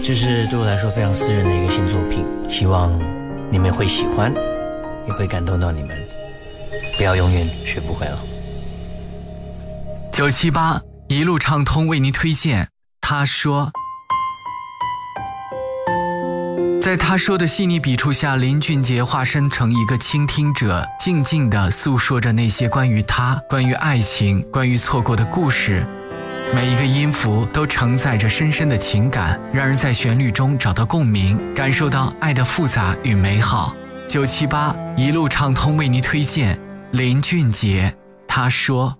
这是对我来说非常私人的一个新作品，希望你们会喜欢，也会感动到你们。不要永远学不会了。 978一路畅通为您推荐他说。在他说的细腻笔触下，林俊杰化身成一个倾听者，静静地诉说着那些关于他、关于爱情、关于错过的故事。每一个音符都承载着深深的情感，让人在旋律中找到共鸣，感受到爱的复杂与美好。978一路畅通为您推荐林俊杰他说。